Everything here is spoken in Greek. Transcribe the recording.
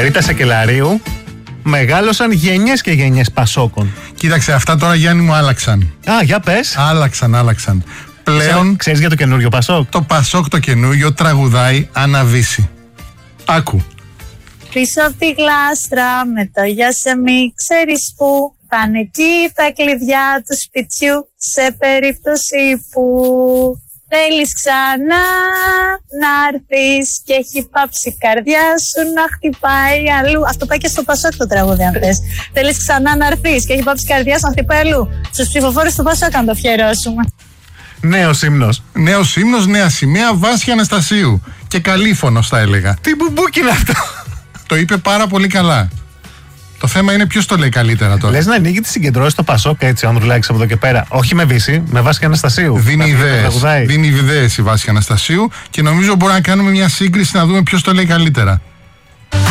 Ρίτα Σακελαρίου, μεγάλωσαν γενιές και γενιές Πασόκων. Κοίταξε, αυτά τώρα, Γιάννη μου, άλλαξαν. Για πες. Άλλαξαν. Πλέον Ξέρεις για το καινούριο Πασόκ? το Πασόκ το καινούριο τραγουδάει Αναβύση. Άκου. Πίσω από τη γλάστρα με το γεια σε μη ξέρεις που, πάνε εκεί τα κλειδιά του σπιτιού σε περίπτωση που θέλεις ξανά να έρθεις και έχει πάψει η καρδιά σου να χτυπάει αλλού. Αυτό πάει και στο Πασόκ το τραγούδι, αν θες. Θέλεις ξανά να έρθεις και έχει πάψει η καρδιά σου να χτυπάει αλλού. Στους ψηφοφόρους του Πασόκ να το αφιερώσουμε. Νέος ύμνος. Νέος ύμνος, νέα σημαία, Βάση Αναστασίου. Και καλήφωνος, θα έλεγα. Τι μπουμπούκι είναι αυτό? Το είπε πάρα πολύ καλά. Το θέμα είναι ποιος το λέει καλύτερα τώρα. Λες να ανοίγει τις συγκεντρώσεις στο Πασόκ έτσι, ο Ανδρουλάκης από εδώ και πέρα. Όχι με Βύση, με Βάση Αναστασίου. Δίνει ιδέες η Βάση Αναστασίου και νομίζω μπορούμε να κάνουμε μια σύγκριση να δούμε ποιος το λέει καλύτερα.